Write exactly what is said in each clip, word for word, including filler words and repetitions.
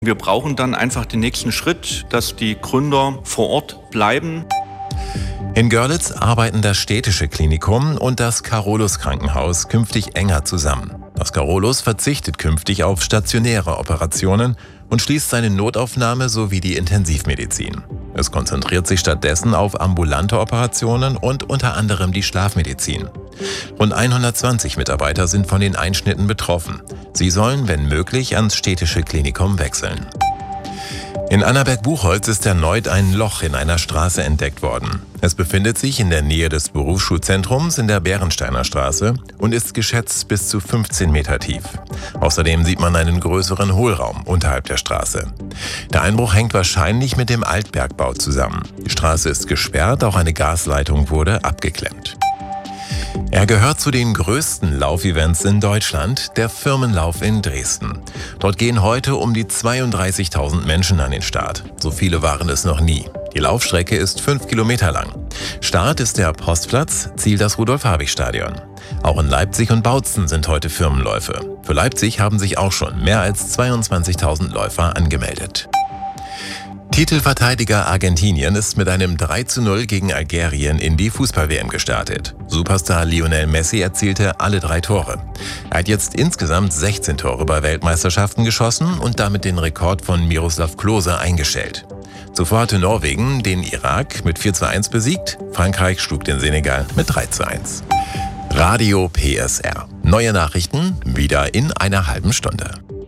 Wir brauchen dann einfach den nächsten Schritt, dass die Gründer vor Ort bleiben. In Görlitz arbeiten das städtische Klinikum und das Carolus-Krankenhaus künftig enger zusammen. Das Carolus verzichtet künftig auf stationäre Operationen und schließt seine Notaufnahme sowie die Intensivmedizin. Es konzentriert sich stattdessen auf ambulante Operationen und unter anderem die Schlafmedizin. Rund hundertzwanzig Mitarbeiter sind von den Einschnitten betroffen. Sie sollen, wenn möglich, ans städtische Klinikum wechseln. In Annaberg-Buchholz ist erneut ein Loch in einer Straße entdeckt worden. Es befindet sich in der Nähe des Berufsschulzentrums in der Bärensteiner Straße und ist geschätzt bis zu fünfzehn Meter tief. Außerdem sieht man einen größeren Hohlraum unterhalb der Straße. Der Einbruch hängt wahrscheinlich mit dem Altbergbau zusammen. Die Straße ist gesperrt, auch eine Gasleitung wurde abgeklemmt. Er gehört zu den größten Laufevents in Deutschland, der Firmenlauf in Dresden. Dort gehen heute um die zweiunddreißigtausend Menschen an den Start. So viele waren es noch nie. Die Laufstrecke ist fünf Kilometer lang. Start ist der Postplatz, Ziel das Rudolf-Habich-Stadion. Auch in Leipzig und Bautzen sind heute Firmenläufe. Für Leipzig haben sich auch schon mehr als zweiundzwanzigtausend Läufer angemeldet. Titelverteidiger Argentinien ist mit einem drei zu null gegen Algerien in die Fußball-W M gestartet. Superstar Lionel Messi erzielte alle drei Tore. Er hat jetzt insgesamt sechzehn Tore bei Weltmeisterschaften geschossen und damit den Rekord von Miroslav Klose eingestellt. Zuvor hatte Norwegen den Irak mit vier zu eins besiegt, Frankreich schlug den Senegal mit drei zu eins. Radio P S R. Neue Nachrichten wieder in einer halben Stunde.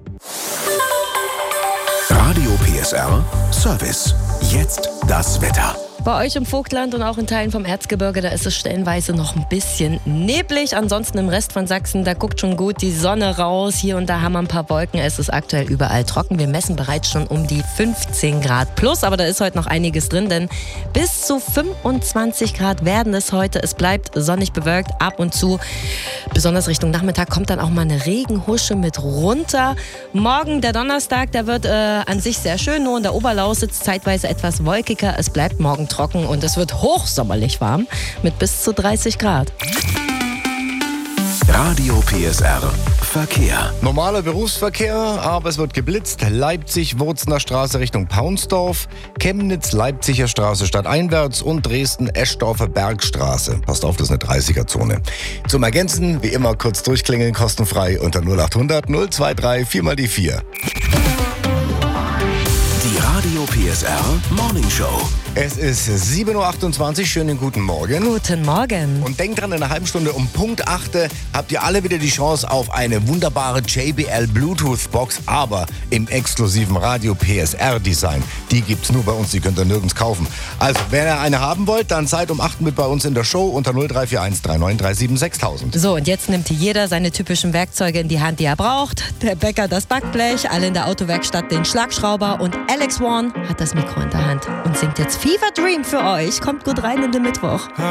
Radio P S R Service. Jetzt das Wetter. Bei euch im Vogtland und auch in Teilen vom Erzgebirge, da ist es stellenweise noch ein bisschen neblig. Ansonsten im Rest von Sachsen, da guckt schon gut die Sonne raus. Hier und da haben wir ein paar Wolken. Es ist aktuell überall trocken. Wir messen bereits schon um die fünfzehn Grad plus. Aber da ist heute noch einiges drin, denn bis zu fünfundzwanzig Grad werden es heute. Es bleibt sonnig bewölkt ab und zu. Besonders Richtung Nachmittag kommt dann auch mal eine Regenhusche mit runter. Morgen, der Donnerstag, der wird äh, an sich sehr schön. Nur in der Oberlausitz zeitweise etwas wolkiger. Es bleibt morgen trocken und es wird hochsommerlich warm mit bis zu dreißig Grad. Radio P S R Verkehr. Normaler Berufsverkehr, aber es wird geblitzt. Leipzig-Wurzener Straße Richtung Paunsdorf, Chemnitz-Leipziger Straße stadteinwärts und Dresden-Eschdorfer Bergstraße. Passt auf, das ist eine dreißiger-Zone. Zum Ergänzen, wie immer, kurz durchklingeln, kostenfrei unter null achthundert null drei vier mal die vier. Die Radio P S R Morning Show. Es ist sieben Uhr achtundzwanzig, schönen guten Morgen. Guten Morgen. Und denkt dran, in einer halben Stunde um Punkt acht habt ihr alle wieder die Chance auf eine wunderbare J B L Bluetooth-Box, aber im exklusiven Radio P S R-Design. Die gibt's nur bei uns, die könnt ihr nirgends kaufen. Also, wenn ihr eine haben wollt, dann seid um acht mit bei uns in der Show unter null drei vier eins drei neun drei sieben sechs tausend. So, und jetzt nimmt jeder seine typischen Werkzeuge in die Hand, die er braucht. Der Bäcker das Backblech, alle in der Autowerkstatt den Schlagschrauber und Alex Warren hat das Mikro in der Hand und singt jetzt Fever Dream für euch. Kommt gut rein in den Mittwoch.